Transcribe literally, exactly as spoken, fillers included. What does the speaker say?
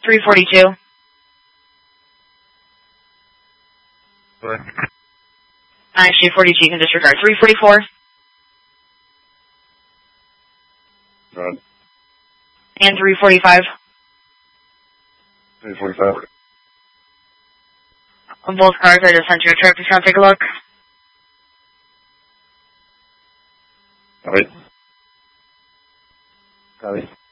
three forty-two. What? Actually, forty-two, you can disregard. three forty-four. Good. And three forty-five. three forty-five. Both cars I just sent you a trip. Just want to take a look. Copy. Copy.